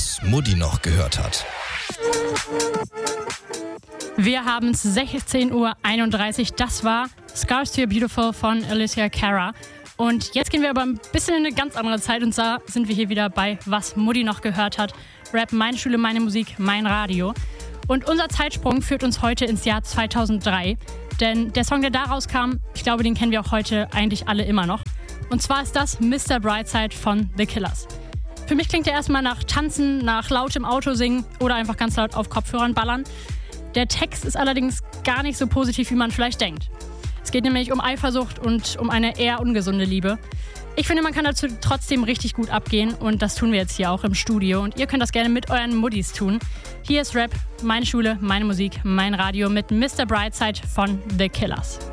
was Mutti noch gehört hat. Wir haben es 16:31 Uhr. Das war Scars to Your Beautiful von Alicia Cara. Und jetzt gehen wir aber ein bisschen in eine ganz andere Zeit. Und zwar sind wir hier wieder bei Was Mutti noch gehört hat. Rap, meine Schule, meine Musik, mein Radio. Und unser Zeitsprung führt uns heute ins Jahr 2003. Denn der Song, der da rauskam, ich glaube, den kennen wir auch heute eigentlich alle immer noch. Und zwar ist das Mr. Brightside von The Killers. Für mich klingt der erstmal nach Tanzen, nach laut im Auto singen oder einfach ganz laut auf Kopfhörern ballern. Der Text ist allerdings gar nicht so positiv, wie man vielleicht denkt. Es geht nämlich um Eifersucht und um eine eher ungesunde Liebe. Ich finde, man kann dazu trotzdem richtig gut abgehen und das tun wir jetzt hier auch im Studio. Und ihr könnt das gerne mit euren Muttis tun. Hier ist Rap, meine Schule, meine Musik, mein Radio mit Mr. Brightside von The Killers.